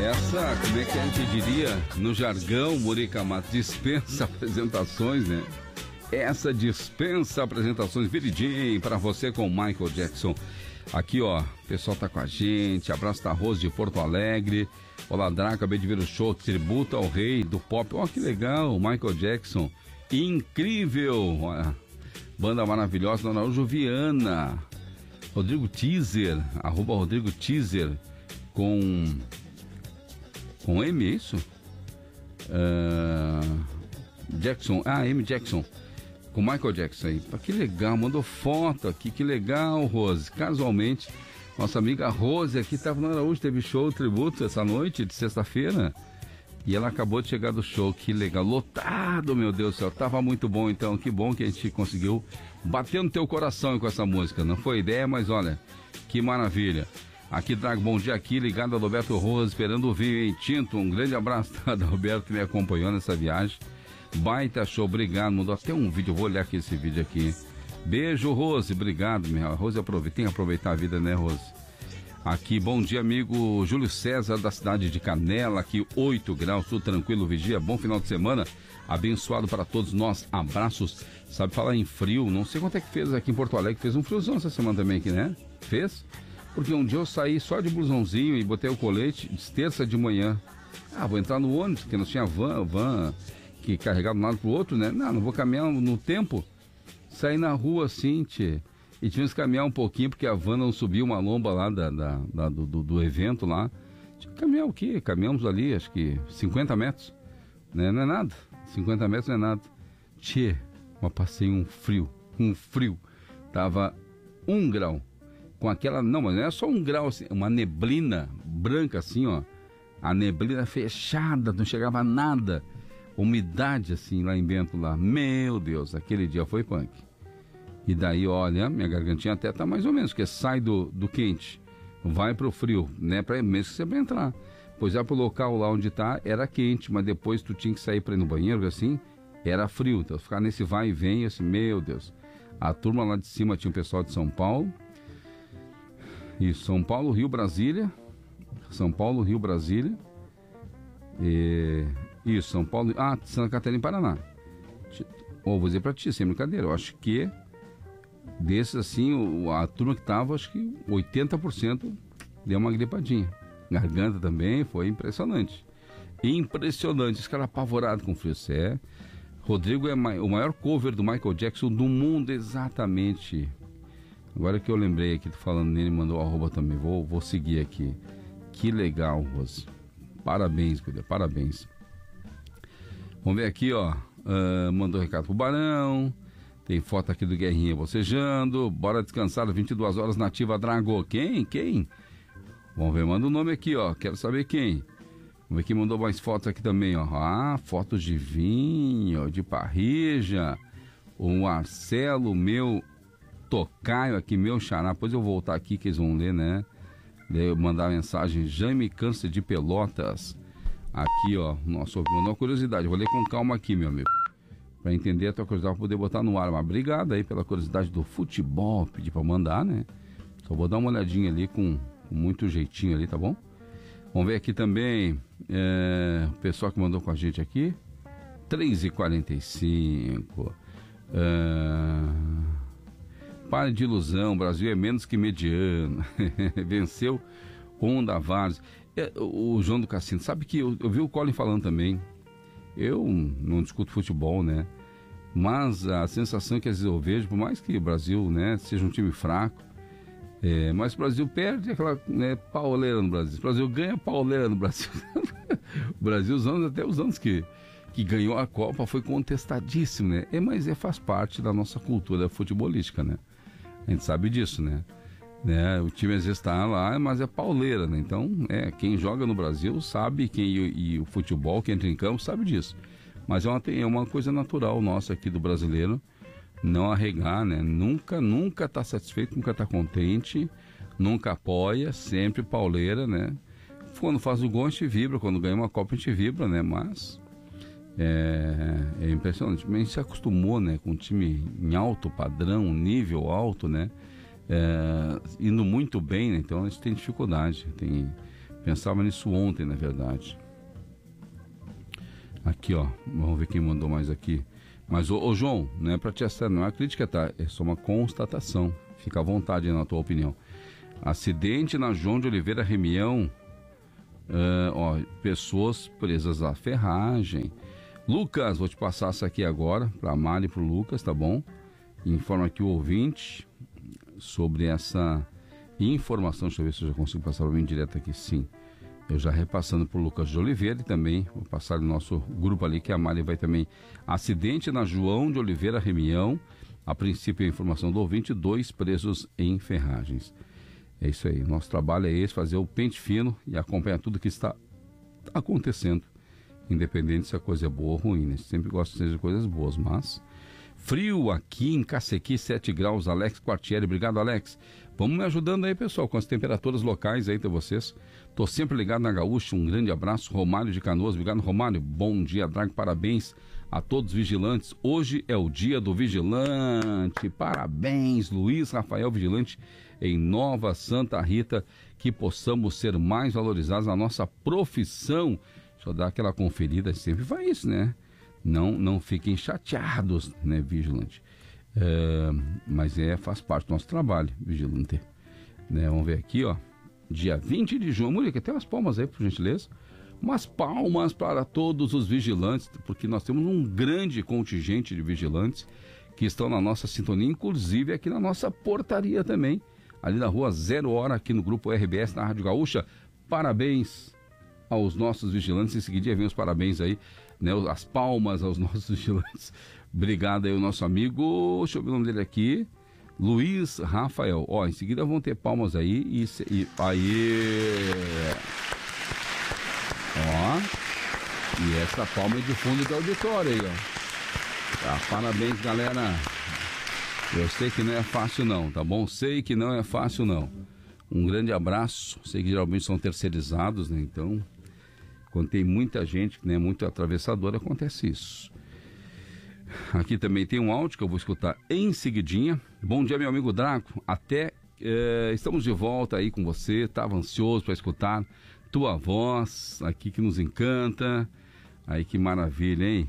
Essa, como é que a gente diria, no jargão, Murica Matos, dispensa apresentações, né? Essa dispensa apresentações Viridinho para você com Michael Jackson. Aqui, ó, o pessoal tá com a gente. Abraço da Rose de Porto Alegre. Olá, Draco, acabei de ver o show tributo ao rei do pop. Ó, que legal, Michael Jackson. Incrível. Olha, banda maravilhosa, Dona Araújo Viana. Rodrigo Teaser, arroba Rodrigo Teaser, com M, é isso? Jackson, M Jackson, com Michael Jackson aí. Que legal, mandou foto aqui, que legal, Rose. Casualmente, nossa amiga Rose aqui estava no Araújo, teve show tributo essa noite de sexta-feira. E ela acabou de chegar do show, que legal, lotado, meu Deus do céu, tava muito bom então, que bom que a gente conseguiu bater no teu coração com essa música, não foi ideia, mas olha, que maravilha. Aqui, Drago, bom dia aqui, ligado a Roberto Rose, esperando o vinho em tinto, um grande abraço da Roberto que me acompanhou nessa viagem, baita show, obrigado, mandou até um vídeo, eu vou olhar aqui esse vídeo aqui, beijo Rose, obrigado, minha Rose, tem que aproveitar a vida, né, Rose? Aqui, bom dia, amigo Júlio César, da cidade de Canela, aqui 8 graus, tudo tranquilo, vigia, bom final de semana, abençoado para todos nós, abraços. Sabe falar em frio, não sei quanto é que fez aqui em Porto Alegre, fez um friozão essa semana também aqui, né? Fez? Porque um dia eu saí só de blusãozinho e botei o colete, terça de manhã. Vou entrar no ônibus, porque não tinha van que carregava de um lado pro outro, né? Não vou caminhar no tempo. Saí na rua assim, e tivemos que caminhar um pouquinho, porque a van não subiu uma lomba lá do evento lá. Tinha que caminhar o quê? Caminhamos ali, acho que 50 metros. Né? Não é nada. 50 metros não é nada. Mas passei um frio. Tava 1 grau. Com aquela, não, mas não é só 1 grau, assim, uma neblina branca assim, ó. A neblina fechada, não chegava nada. Umidade assim lá em Bento lá. Meu Deus, aquele dia foi punk. E daí, olha, minha gargantinha até tá mais ou menos, porque sai do quente, vai pro frio, né, mesmo que você vai entrar. Pois pro local lá onde tá, era quente, mas depois tu tinha que sair pra ir no banheiro, assim, era frio. Então, ficar nesse vai e vem, assim, meu Deus. A turma lá de cima tinha o pessoal de São Paulo. Isso, São Paulo, Rio, Brasília. São Paulo, Rio, Brasília. Isso, São Paulo, Santa Catarina e Paraná. Vou dizer pra ti, sem brincadeira, eu acho que desses assim, a turma que tava, acho que 80% deu uma gripadinha. Garganta também, foi impressionante. Esse cara apavorado com o frio. Rodrigo é o maior cover do Michael Jackson do mundo, exatamente. Agora que eu lembrei aqui, tô falando nele, mandou o arroba também, vou seguir aqui. Que legal, Rose. Parabéns, Cuida, parabéns. Vamos ver aqui, ó. Mandou recado pro Barão. Tem foto aqui do Guerrinha bocejando. Bora descansar, 22 horas na Ativa Drago. Quem? Vamos ver, manda o nome aqui, ó. Quero saber quem. Vamos ver quem mandou mais fotos aqui também, ó. Fotos de vinho, de parrija. O Marcelo, meu tocaio aqui, meu xará. Depois eu vou voltar aqui que eles vão ler, né? Mandar mensagem. Jaime Câncer de Pelotas. Aqui, ó. Nossa, mandou uma curiosidade. Vou ler com calma aqui, meu amigo. Pra entender a tua curiosidade, pra poder botar no ar. Mas obrigado aí pela curiosidade do futebol. Pedi pra mandar, né? Só vou dar uma olhadinha ali com muito jeitinho ali, tá bom? Vamos ver aqui também o pessoal que mandou com a gente aqui. 3h45. Pare de ilusão, o Brasil é menos que mediano. Venceu Honda Vares. O João do Cassino, sabe que eu vi o Colin falando também. Eu não discuto futebol, né? Mas a sensação que às vezes eu vejo, por mais que o Brasil, né, seja um time fraco, mas o Brasil perde aquela, né, pauleira no Brasil. O Brasil ganha pauleira no Brasil. O Brasil, até os anos que ganhou a Copa, foi contestadíssimo, né? Mas faz parte da nossa cultura futebolística, né? A gente sabe disso, né? O time às vezes está lá, mas é pauleira, né? Então, quem joga no Brasil sabe, e o futebol, quem entra em campo, sabe disso. Mas é uma coisa natural nossa aqui do brasileiro, não arregar, né? Nunca tá satisfeito, nunca tá contente, nunca apoia, sempre pauleira, né? Quando faz o gol a gente vibra, quando ganha uma Copa a gente vibra, né? Mas é impressionante. A gente se acostumou, né, com um time em alto padrão, nível alto, né? Indo muito bem, né? Então a gente tem dificuldade, Pensava nisso ontem, na verdade. Aqui, ó, vamos ver quem mandou mais aqui. Mas, ô João, não é pra te acertar, não é crítica, tá? É só uma constatação. Fica à vontade aí na tua opinião. Acidente na João de Oliveira Remião. Pessoas presas à ferragem. Lucas, vou te passar essa aqui agora, pra Mari e pro Lucas, tá bom? Informa aqui o ouvinte sobre essa informação. Deixa eu ver se eu já consigo passar para mim direto aqui. Sim, eu já repassando para o Lucas de Oliveira e também vou passar no nosso grupo ali, que a Mari vai também. Acidente na João de Oliveira Remião. A princípio a informação do ouvinte, 2 presos em ferragens. É isso aí, nosso trabalho é esse, fazer o pente fino e acompanhar tudo que está acontecendo, independente se a coisa é boa ou ruim, né? Sempre gosto de ser de coisas boas, mas... Frio aqui em Cacequi, 7 graus, Alex Quartieri. Obrigado, Alex. Vamos me ajudando aí, pessoal, com as temperaturas locais aí de vocês. Tô sempre ligado na Gaúcha, um grande abraço. Romário de Canoas, obrigado, Romário. Bom dia, Drago, parabéns a todos os vigilantes. Hoje é o dia do vigilante. Parabéns, Luiz Rafael Vigilante, em Nova Santa Rita. Que possamos ser mais valorizados na nossa profissão. Deixa eu dar aquela conferida, sempre faz isso, né? Não fiquem chateados, né, vigilante? Mas faz parte do nosso trabalho, vigilante. Né, vamos ver aqui, ó. Dia 20 de junho. Murica, tem umas palmas aí, por gentileza. Umas palmas para todos os vigilantes, porque nós temos um grande contingente de vigilantes que estão na nossa sintonia, inclusive aqui na nossa portaria também, ali na rua 0 Hora, aqui no grupo RBS, na Rádio Gaúcha. Parabéns aos nossos vigilantes. Em seguida vem os parabéns aí, né, as palmas aos nossos vigilantes. Obrigado aí o nosso amigo, deixa eu ver o nome dele aqui, Luiz Rafael. Ó, em seguida vão ter palmas aí e aí. Ó, e essa palma é de fundo do auditório aí, ó. Tá, parabéns, galera. Eu sei que não é fácil não, tá bom? Sei que não é fácil não. Um grande abraço. Sei que geralmente são terceirizados, né? Então, quando tem muita gente, né, muito atravessador, acontece isso. Aqui também tem um áudio que eu vou escutar em seguidinha. Bom dia, meu amigo Draco. Estamos de volta aí com você. Estava ansioso para escutar tua voz aqui que nos encanta. Aí que maravilha, hein?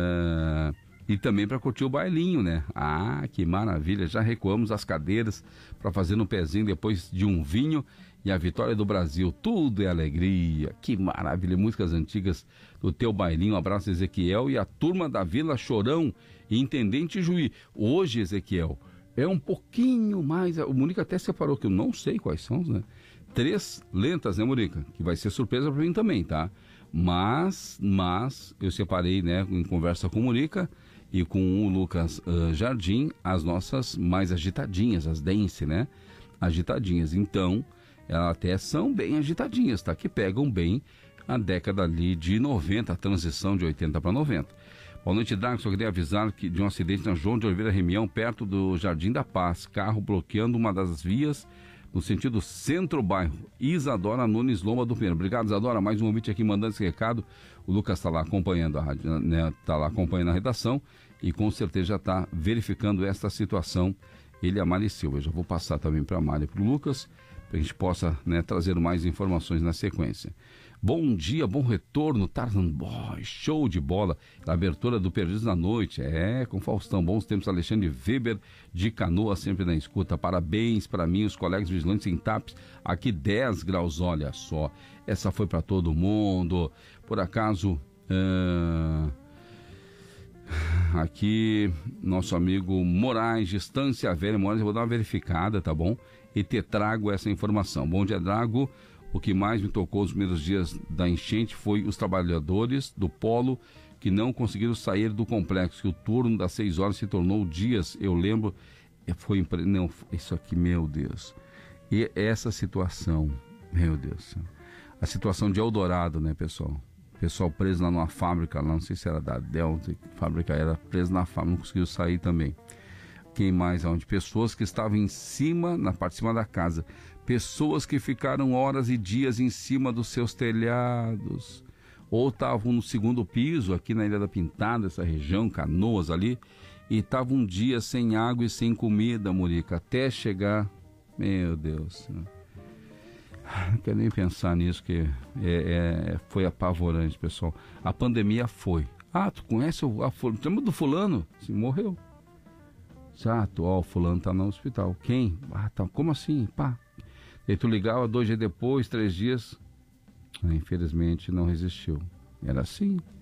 E também para curtir o bailinho, né? Ah, que maravilha. Já recuamos as cadeiras para fazer um pezinho depois de um vinho. E a vitória do Brasil, tudo é alegria. Que maravilha, músicas antigas do teu bailinho. Um abraço, Ezequiel e a turma da Vila Chorão e Intendente Juí. Hoje, Ezequiel, é um pouquinho mais... O Murica até separou, que eu não sei quais são, né? 3 lentas, né, Murica? Que vai ser surpresa para mim também, tá? Mas eu separei, né, em conversa com o Murica e com o Lucas Jardim, as nossas mais agitadinhas, as dance, né? Agitadinhas. Então... elas até são bem agitadinhas, tá? Que pegam bem a década ali de 90, a transição de 80 para 90. Boa noite, Drago. Só queria avisar de um acidente na João de Oliveira Remião, perto do Jardim da Paz. Carro bloqueando uma das vias no sentido centro-bairro. Isadora Nunes Lomba do Pinheiro. Obrigado, Isadora. Mais um ouvinte aqui mandando esse recado. O Lucas está lá acompanhando a rádio, né? Está lá acompanhando a redação e com certeza já está verificando esta situação. Ele e a Mari Silva. Eu já vou passar também para a Mari e para o Lucas, para a gente possa, né, trazer mais informações na sequência. Bom dia, bom retorno, Tarzan Boy, show de bola, a abertura do Perdidos na Noite, com Faustão, bons tempos, Alexandre Weber de Canoa, sempre na escuta. Parabéns para mim, os colegas vigilantes em TAPS, aqui 10 graus, olha só, essa foi para todo mundo. Por acaso, aqui, nosso amigo Moraes, Distância Velha, Moraes, eu vou dar uma verificada, tá bom? E te trago essa informação. Bom dia, Drago. O que mais me tocou nos primeiros dias da enchente foi os trabalhadores do polo que não conseguiram sair do complexo, que o turno das 6 horas se tornou dias. Eu lembro, não, isso aqui, meu Deus. E essa situação, meu Deus, a situação de Eldorado, né, pessoal? Pessoal preso lá numa fábrica, lá, não sei se era da Delta, fábrica era preso na fábrica, não conseguiu sair também. Quem mais? Onde? Pessoas que estavam em cima, na parte de cima da casa. Pessoas que ficaram horas e dias em cima dos seus telhados. Ou estavam no 2º piso, aqui na Ilha da Pintada, essa região, Canoas ali. E estavam um dia sem água e sem comida, Murica, até chegar... Meu Deus. Não quero nem pensar nisso, que foi apavorante, pessoal. A pandemia foi. Ah, tu conhece lembra do fulano? Sim, morreu. Exato, ó, o fulano tá no hospital. Quem? Ah, tá, como assim? Pá. E tu ligava 2 dias depois, 3 dias. Infelizmente não resistiu. Era assim.